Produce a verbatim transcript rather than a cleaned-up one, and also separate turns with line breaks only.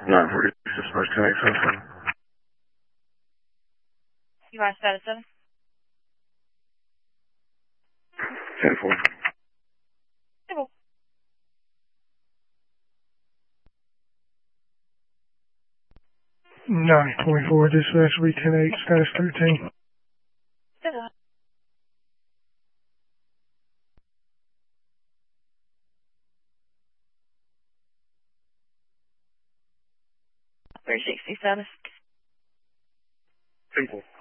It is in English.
nine forty, dispatch ten eight seven seven.
You are status seven?
ten four.
nine twenty-four, dispatch will be ten eight, status thirteen.
three sixty status.
ten four.